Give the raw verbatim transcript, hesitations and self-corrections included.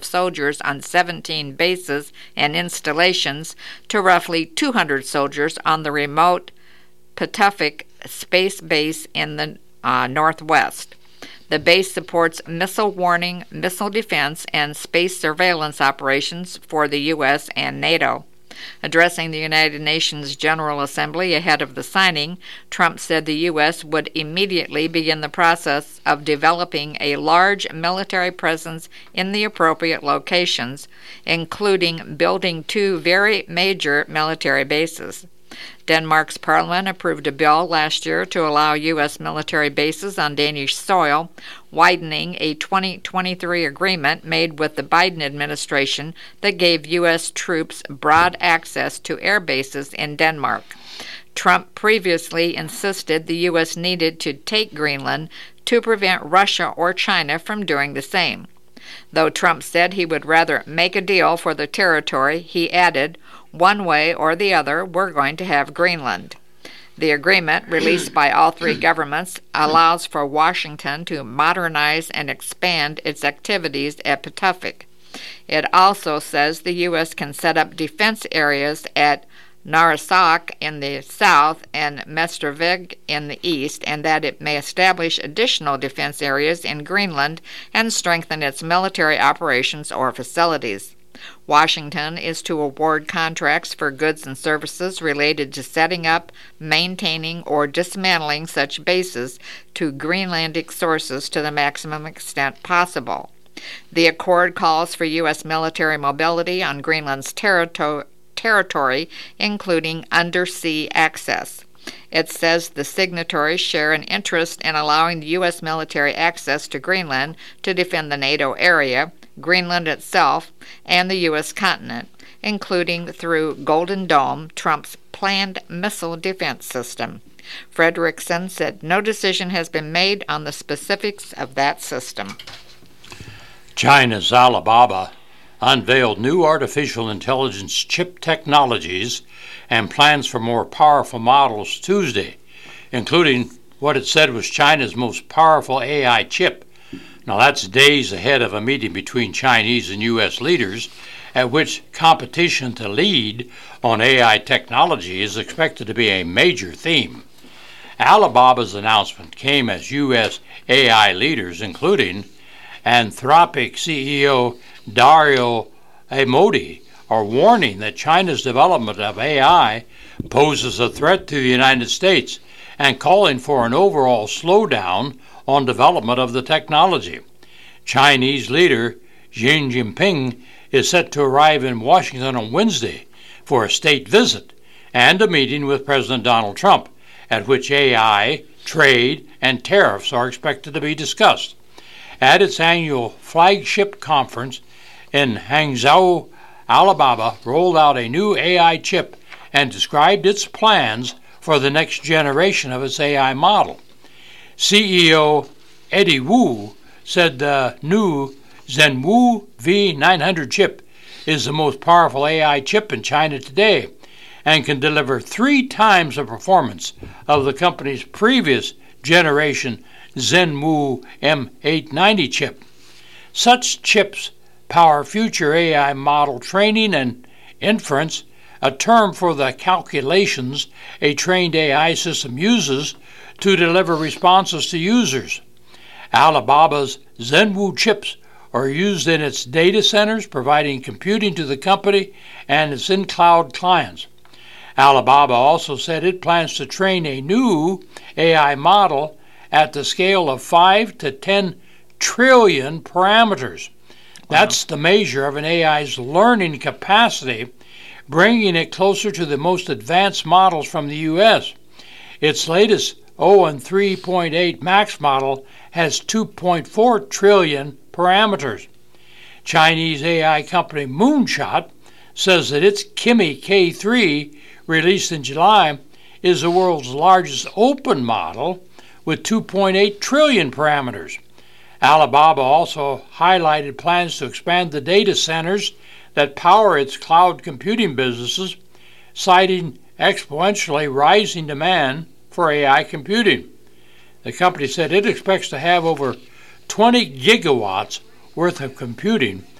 of soldiers on seventeen bases and installations to roughly two hundred soldiers on the remote Patuxent Space Base in the uh, northwest. The base supports missile warning, missile defense, and space surveillance operations for the U S and NATO. Addressing the United Nations General Assembly ahead of the signing, Trump said the U S would immediately begin the process of developing a large military presence in the appropriate locations, including building two very major military bases. Denmark's parliament approved a bill last year to allow U S military bases on Danish soil, widening a twenty twenty-three agreement made with the Biden administration that gave U S troops broad access to air bases in Denmark. Trump previously insisted the U S needed to take Greenland to prevent Russia or China from doing the same. Though Trump said he would rather make a deal for the territory, he added, "One way or the other, we're going to have Greenland." The agreement, released by all three governments, allows for Washington to modernize and expand its activities at Patuxent. It also says the U S can set up defense areas at Narsarsuaq in the south and Mestravig in the east, and that it may establish additional defense areas in Greenland and strengthen its military operations or facilities. Washington is to award contracts for goods and services related to setting up, maintaining, or dismantling such bases to Greenlandic sources to the maximum extent possible. The accord calls for U S military mobility on Greenland's territory, territory, including undersea access. It says the signatories share an interest in allowing the U S military access to Greenland to defend the NATO area, Greenland itself, and the U S continent, including through Golden Dome, Trump's planned missile defense system. Frederickson said no decision has been made on the specifics of that system. China's Alibaba unveiled new artificial intelligence chip technologies and plans for more powerful models Tuesday, including what it said was China's most powerful A I chip. Now that's days ahead of a meeting between Chinese and U S leaders at which competition to lead on A I technology is expected to be a major theme. Alibaba's announcement came as U S A I leaders, including Anthropic C E O Dario Amodei, are warning that China's development of A I poses a threat to the United States and calling for an overall slowdown on development of the technology. Chinese leader Xi Jinping is set to arrive in Washington on Wednesday for a state visit and a meeting with President Donald Trump, at which A I, trade, and tariffs are expected to be discussed. At its annual flagship conference in Hangzhou, Alibaba rolled out a new A I chip and described its plans for the next generation of its A I model. C E O Eddie Wu said the new Zhenwu V nine hundred chip is the most powerful A I chip in China today and can deliver three times the performance of the company's previous generation Zhenwu M eight ninety chip. Such chips power future A I model training and inference, a term for the calculations a trained A I system uses to deliver responses to users. Alibaba's Zhenwu chips are used in its data centers, providing computing to the company and its in-cloud clients. Alibaba also said it plans to train a new A I model at the scale of five to ten trillion parameters. That's the measure of an A I's learning capacity, bringing it closer to the most advanced models from the U S. Its latest O N three point eight Max model has two point four trillion parameters. Chinese A I company Moonshot says that its Kimi K three, released in July, is the world's largest open model with two point eight trillion parameters. Alibaba also highlighted plans to expand the data centers that power its cloud computing businesses, citing exponentially rising demand for A I computing. The company said it expects to have over twenty gigawatts worth of computing